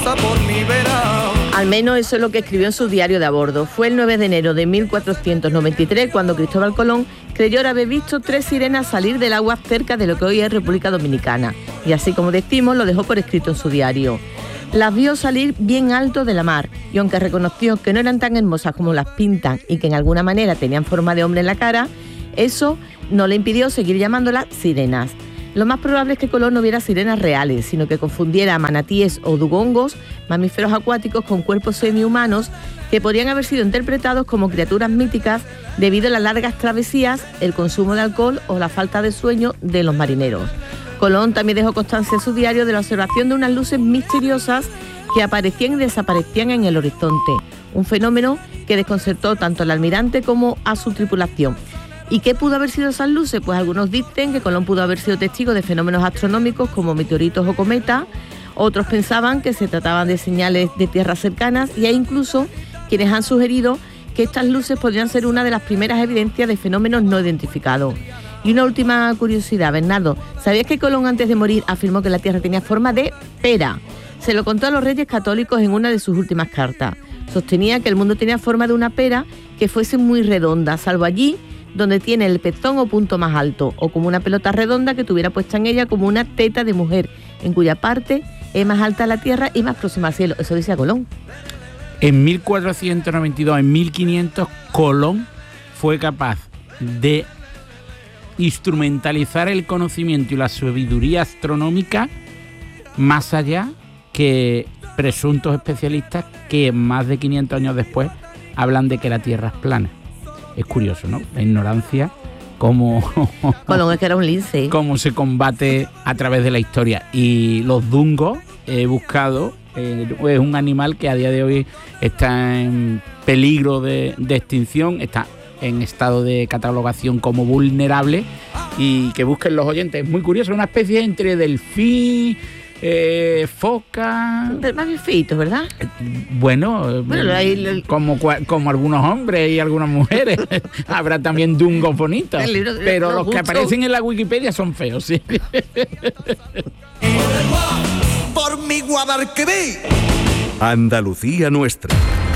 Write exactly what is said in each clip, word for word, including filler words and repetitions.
pasa por mi vera. Al menos eso es lo que escribió en su diario de a bordo. Fue el nueve de enero de mil cuatrocientos noventa y tres cuando Cristóbal Colón creyó haber visto tres sirenas salir del agua cerca de lo que hoy es República Dominicana. Y así como decimos, lo dejó por escrito en su diario. Las vio salir bien alto de la mar y aunque reconoció que no eran tan hermosas como las pintan y que en alguna manera tenían forma de hombre en la cara, eso no le impidió seguir llamándolas sirenas. Lo más probable es que Colón no viera sirenas reales, sino que confundiera a manatíes o dugongos, mamíferos acuáticos con cuerpos semihumanos, que podrían haber sido interpretados como criaturas míticas debido a las largas travesías, el consumo de alcohol o la falta de sueño de los marineros. Colón también dejó constancia en su diario de la observación de unas luces misteriosas que aparecían y desaparecían en el horizonte, un fenómeno que desconcertó tanto al almirante como a su tripulación. ¿Y qué pudo haber sido esas luces? Pues algunos dicen que Colón pudo haber sido testigo de fenómenos astronómicos como meteoritos o cometas, otros pensaban que se trataban de señales de tierras cercanas y hay incluso quienes han sugerido que estas luces podrían ser una de las primeras evidencias de fenómenos no identificados. Y una última curiosidad, Bernardo, ¿sabías que Colón antes de morir afirmó que la Tierra tenía forma de pera? Se lo contó a los reyes católicos en una de sus últimas cartas. Sostenía que el mundo tenía forma de una pera que fuese muy redonda, salvo allí donde tiene el pezón o punto más alto, o como una pelota redonda que tuviera puesta en ella como una teta de mujer, en cuya parte es más alta la tierra y más próxima al cielo. Eso decía Colón. En mil cuatrocientos noventa y dos, en mil quinientos, Colón fue capaz de instrumentalizar el conocimiento y la sabiduría astronómica más allá que presuntos especialistas que más de quinientos años después hablan de que la Tierra es plana. Es curioso, ¿no? La ignorancia, cómo, Colón es que era un lince. Cómo se combate a través de la historia. Y los dungos, he buscado, eh, es un animal que a día de hoy está en peligro de, de extinción, está en estado de catalogación como vulnerable, y que busquen los oyentes. Es muy curioso, una especie entre delfín, eh, foca... Más bien feitos, ¿verdad? Bueno, bueno eh, como, como algunos hombres y algunas mujeres. Habrá también dungos bonitos, libro, pero los, los que aparecen en la Wikipedia son feos, sí. Por mi Guadalquivir. Andalucía nuestra.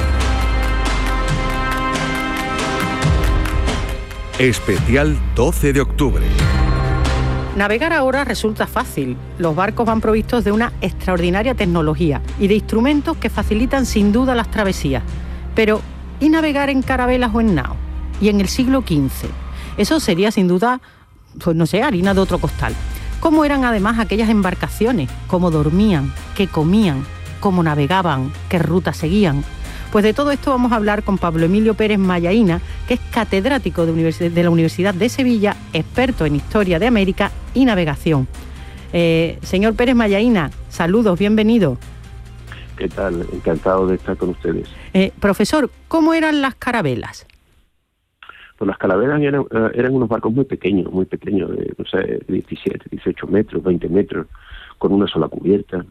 Especial doce de octubre. Navegar ahora resulta fácil. Los barcos van provistos de una extraordinaria tecnología y de instrumentos que facilitan sin duda las travesías. Pero, ¿y navegar en carabelas o en nao? Y en el siglo quince. Eso sería sin duda, pues no sé, harina de otro costal. ¿Cómo eran además aquellas embarcaciones? ¿Cómo dormían? ¿Qué comían? ¿Cómo navegaban? ¿Qué rutas seguían? Pues de todo esto vamos a hablar con Pablo Emilio Pérez Mallaína, que es catedrático de, Universi- de la Universidad de Sevilla, experto en Historia de América y Navegación. Eh, señor Pérez Mallaína, saludos, bienvenido. ¿Qué tal? Encantado de estar con ustedes. Eh, profesor, ¿cómo eran las carabelas? Pues las carabelas eran, eran unos barcos muy pequeños, muy pequeños, de, no sé, diecisiete, dieciocho metros, veinte metros, con una sola cubierta.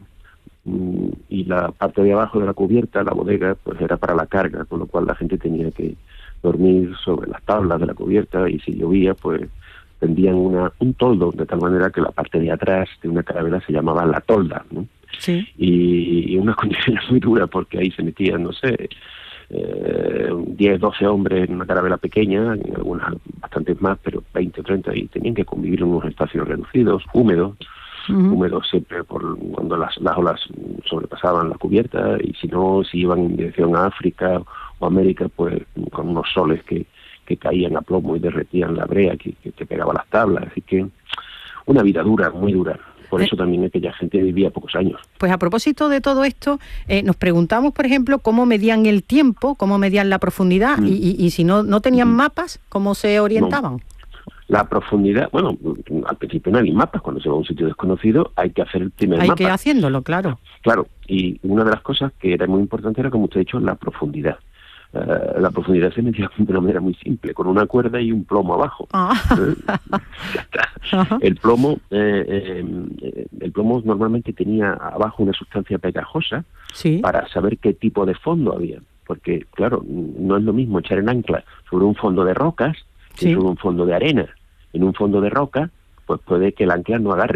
Y la parte de abajo de la cubierta, la bodega, pues era para la carga, con lo cual la gente tenía que dormir sobre las tablas de la cubierta, y si llovía, pues tendían una, un toldo, de tal manera que la parte de atrás de una carabela se llamaba la tolda, ¿no? Sí. Y, y unas condiciones muy duras, porque ahí se metían, no sé, eh, diez, doce hombres en una carabela pequeña, en algunas bastantes más, pero veinte o treinta, y tenían que convivir en unos espacios reducidos, húmedos, Uh-huh. húmedos siempre por cuando las, las olas sobrepasaban la cubierta, y si no, si iban en dirección a África o América, pues con unos soles que, que caían a plomo y derretían la brea que, que te pegaba las tablas. Así que una vida dura, muy dura. Por eso también aquella gente vivía pocos años. Pues a propósito de todo esto, eh, nos preguntamos, por ejemplo, cómo medían el tiempo, cómo medían la profundidad, mm. y, y, y si no, no tenían mm. mapas, ¿cómo se orientaban? No. La profundidad, bueno, al principio no hay mapas. Cuando se va a un sitio desconocido hay que hacer el primer hay mapa. Hay que ir haciéndolo, claro. Claro, y una de las cosas que era muy importante era, como usted ha dicho, la profundidad. Uh, la profundidad se medía de una manera muy simple, con una cuerda y un plomo abajo. Ah. ¿Eh? Ya está. Ajá. El plomo, eh, eh, el plomo normalmente tenía abajo una sustancia pegajosa, ¿sí?, para saber qué tipo de fondo había. Porque, claro, no es lo mismo echar el ancla sobre un fondo de rocas, sí, sobre un fondo de arena. En un fondo de roca, pues puede que el ancla no agarre.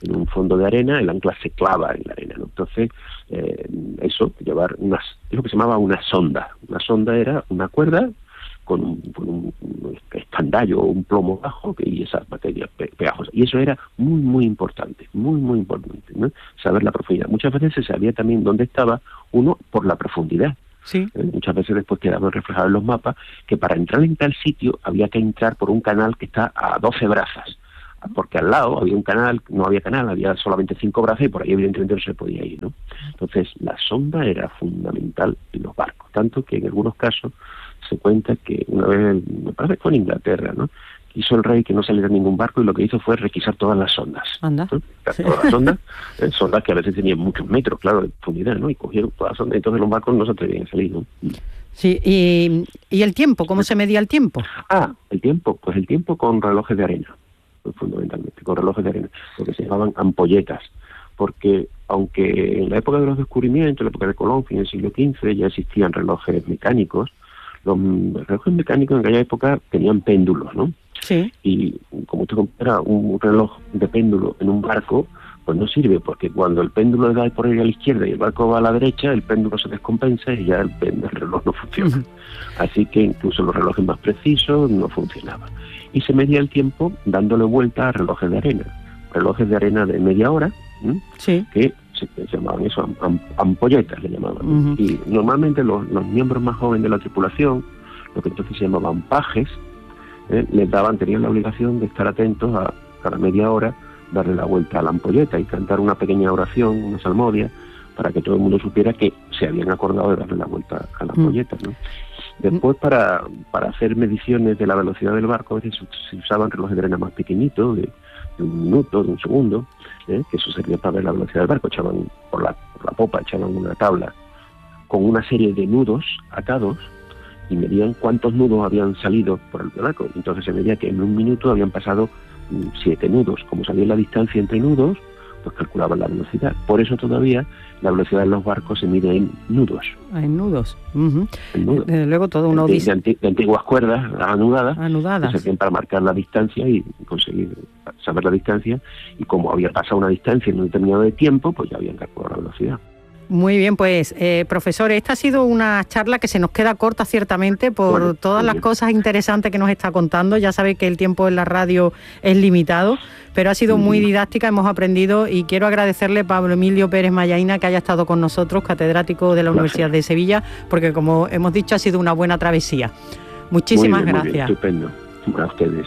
en un fondo de arena, el ancla se clava en la arena, ¿no? Entonces, eh, eso, llevar unas, es lo que se llamaba una sonda. Una sonda era una cuerda con un, con un, un escandallo o un plomo bajo y esas materias pe pegajosas. Y eso era muy, muy importante, muy, muy importante, ¿no? Saber la profundidad. Muchas veces se sabía también dónde estaba uno por la profundidad. Sí. Eh, muchas veces después quedaban reflejados en los mapas que para entrar en tal sitio había que entrar por un canal que está a doce brazas, porque al lado había un canal, no había canal, había solamente cinco brazas y por ahí evidentemente no se podía ir, ¿no? Entonces la sonda era fundamental en los barcos, tanto que en algunos casos se cuenta que una vez, me parece que fue en Inglaterra, ¿no?, hizo el rey que no saliera ningún barco y lo que hizo fue requisar todas las sondas. Anda. ¿no? Todas las sondas, eh, sondas que a veces tenían muchos metros, claro, de profundidad, ¿no? Y cogieron todas las sondas, entonces los barcos no se atrevían a salir, ¿no? Sí, y, y el tiempo, ¿cómo se medía el tiempo? Ah, el tiempo, pues el tiempo con relojes de arena, pues fundamentalmente, con relojes de arena, lo que se llamaban ampolletas, porque aunque en la época de los descubrimientos, en la época de Colón, fin del siglo quince, ya existían relojes mecánicos, los relojes mecánicos en aquella época tenían péndulos, ¿no? Sí. Y como usted compara un reloj de péndulo en un barco, pues no sirve, porque cuando el péndulo le da por ir a la izquierda y el barco va a la derecha, el péndulo se descompensa y ya el, el reloj no funciona. Uh-huh. Así que incluso los relojes más precisos no funcionaban. Y se medía el tiempo dándole vuelta a relojes de arena. Relojes de arena de media hora, ¿m? Sí. que se, se llamaban eso, am, ampolletas le llamaban. Uh-huh. Y normalmente los, los miembros más jóvenes de la tripulación, lo que entonces se llamaban pajes, eh, les daban, tenían la obligación de estar atentos a cada media hora, darle la vuelta a la ampolleta y cantar una pequeña oración, una salmodia, para que todo el mundo supiera que se habían acordado de darle la vuelta a la ampolleta, ¿no? Después, para, para hacer mediciones de la velocidad del barco, a veces se usaban relojes de arena más pequeñitos, de, de un minuto, de un segundo, ¿eh? que eso servía para ver la velocidad del barco. Echaban por la, por la popa, echaban una tabla con una serie de nudos atados y medían cuántos nudos habían salido por el barco. Entonces se medía que en un minuto habían pasado siete nudos. Como sabía la distancia entre nudos, pues calculaban la velocidad. Por eso todavía la velocidad de los barcos se mide en nudos. En nudos. Uh-huh. En nudos. Desde luego todo una de, de, anti, de antiguas cuerdas anudadas, anudadas. que servían para marcar la distancia y conseguir saber la distancia. Y como había pasado una distancia en un determinado de tiempo, pues ya habían calculado la velocidad. Muy bien, pues eh, profesor, esta ha sido una charla que se nos queda corta ciertamente por bueno, todas las cosas interesantes que nos está contando. Ya sabe que el tiempo en la radio es limitado, pero ha sido muy didáctica, hemos aprendido y quiero agradecerle a Pablo Emilio Pérez Mallaína que haya estado con nosotros, catedrático de la Universidad de Sevilla, porque como hemos dicho ha sido una buena travesía. Muchísimas muy bien, gracias. Muy bien, estupendo. A ustedes.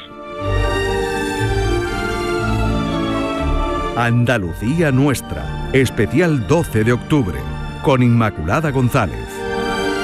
Andalucía Nuestra, especial doce de octubre, con Inmaculada González.